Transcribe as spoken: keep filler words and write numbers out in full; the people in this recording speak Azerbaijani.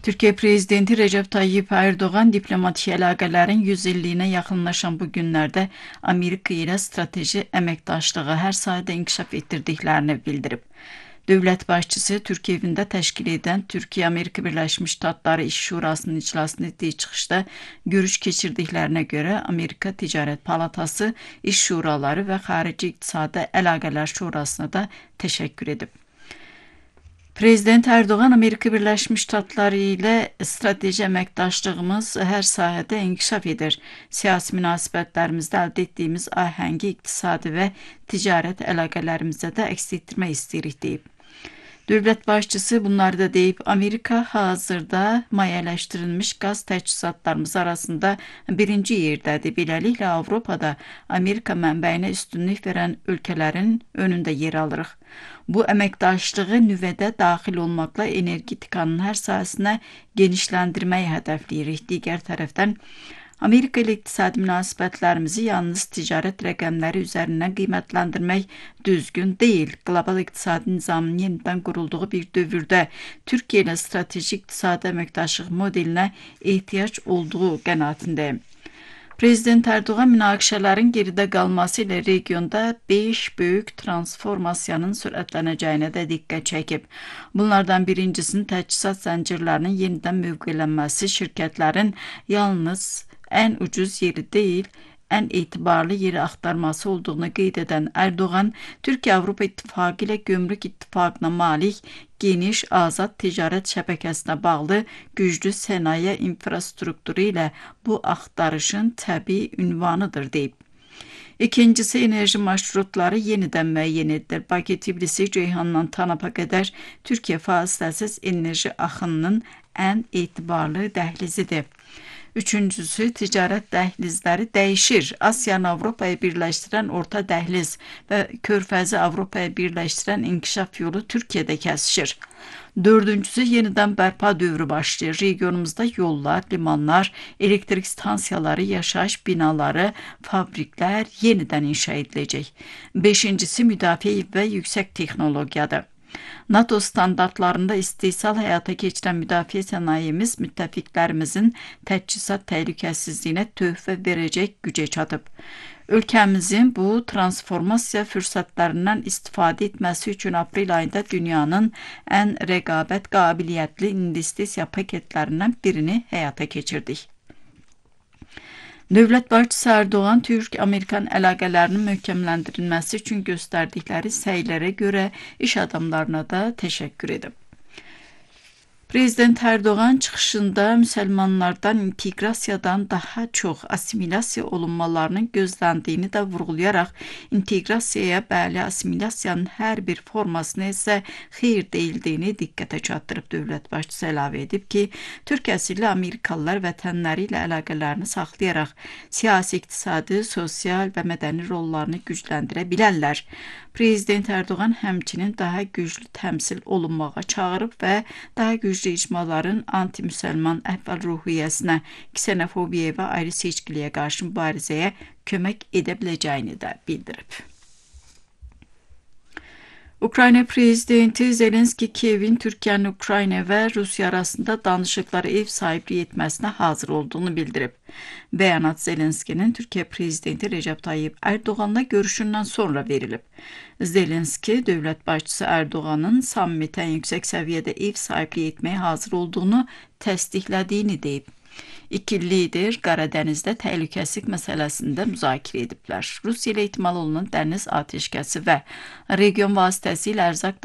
Türkiye Prezidenti Recep Tayyip Erdoğan diplomatik əlaqələrin yüz illiyinə yaxınlaşan bu günlərdə Amerika ilə strateji əməkdaşlığı hər sahədə inkişaf ettirdiklərini bildirib. Dövlət başçısı Türkiye evində təşkil edən Türkiye-Amerika Birləşmiş Ştatları İş Şurasının iclasında etdiyi çıxışda görüş keçirdiklərinə görə Amerika Ticarət Palatası, İş Şuraları və Xarici İqtisadi Əlaqələr Şurasına da təşəkkür edib. Prezident Erdoğan, Amerika Birləşmiş Ştatları ilə strateji əməkdaşlığımız hər sahədə inkişaf edir. Siyasi münasibətlərimizdə əldə etdiyimiz ahəngi iqtisadi və ticarət əlaqələrimizdə də əks etdirmək istəyirik deyib. Dövlət başçısı bunları da deyib, Amerika hazırda maliyyələşdirilmiş qaz təchizatlarımız arasında birinci yerdədir. Beləliklə, Avropada Amerika mənbəyinə üstünlük verən ölkələrin önündə yer alırıq. Bu əməkdaşlığı nüvədə daxil olmaqla energetikanın hər sahəsinə genişləndirməyi hədəfləyirik. Digər tərəfdən, Amerika ilə iqtisadi münasibətlərimizi yalnız ticarət rəqəmləri üzərindən qiymətləndirmək düzgün deyil. Qlobal iqtisadi nizamın yenidən qurulduğu bir dövrdə Türkiye ilə strateji iqtisadi əməkdaşlıq modelinə ehtiyac olduğu qənaətindəyim. Prezident Erdoğan münaqişələrin geridə qalması ilə regionda beş böyük transformasiyanın sürətlənəcəyinə də diqqət çəkib. Bunlardan birincisinin təchizat zəncirlərinin yenidən mövqelənməsi, şirkətlərin yalnız ən ucuz yeri deyil, ən etibarlı yeri axtarması olduğunu qeyd edən Erdoğan, Türkiye-Avropa İttifaqı ilə Gömrük İttifaqına malik geniş azad ticarət şəbəkəsinə bağlı güclü sənaye infrastrukturu ilə bu axtarışın təbii ünvanıdır deyib. İkincisi, enerji marşrutları yenidən müəyyən edilir. Bakı, Tbilisi, Ceyhandan Tanapa qədər Türkiye fasiləsiz enerji axınının ən etibarlı dəhlizidir. Üçüncüsü, ticarət dəhlizləri dəyişir. Asiyanı Avropaya birləşdirən orta dəhliz və Körfəzi Avropaya birləşdirən inkişaf yolu Türkiye'də kəsişir. Dördüncüsü, yenidən bərpa dövrü başlayır. Regionumuzda yollar, limanlar, elektrik stansiyaları, yaşayış binaları, fabriklər yenidən inşa ediləcək. Beşincisi, müdafiə və yüksək texnologiyadır. NATO standartlarında istehsal həyata keçirən müdafiə sənayemiz müttəfiqlərimizin təchizat təhlükəsizliyinə töhfə verəcək gücə çatıb. Ölkəmizin bu transformasiya fürsətlərindən istifadə etməsi üçün aprel ayında dünyanın ən rəqabət qabiliyyətli investisiya paketlərindən birini həyata keçirdik. Dövlət başçısı Erdoğan, Türk-Amerikan əlaqələrinin möhkəmləndirilməsi üçün göstərdikləri səylərə görə iş adamlarına da təşəkkür edib. Prezident Erdoğan çıxışında müsəlmanlardan inteqrasiyadan daha çox assimilasiya olunmalarının gözləndiyini də vurğulayaraq, inteqrasiyaya bəli, assimilasiyanın hər bir formasına isə xeyir deyildiyini diqqətə çatdırıb. Dövlət başçısı əlavə edib ki, Türk əsilli Amerikalılar vətənləri ilə əlaqələrini saxlayaraq siyasi, iqtisadi, sosial və mədəni rollarını gücləndirə bilərlər. Prezident Erdoğan həmçinin daha güclü təmsil olunmağa çağırıb və daha güclü icmaların anti-müsəlman əhval-ruhiyyəsinə, ksenofobiyaya və ayrı seçkiliyə qarşı mübarizəyə kömək edə biləcəyini də bildirib. Ukrayna Prezidenti Zelenski, Kiyevin Türkiye'nin Ukrayna və Rusiya arasında danışıqlara ev sahibliği etməsinə hazır olduğunu bildirib. Bəyanat Zelenski'nin Türkiye Prezidenti Recep Tayyip Erdoğan'la görüşündən sonra verilib. Zelenski, dövlət başçısı Erdoğan'ın sammitə ən yüksək səviyyədə ev sahibliği etməyə hazır olduğunu təsdiqlədiyini deyib. İki lider Qaradənizdə təhlükəsizlik məsələsində müzakirə ediblər. Rusiya ilə ehtimal olunan dəniz atəşkəsi və region vasitəsilə ərzaq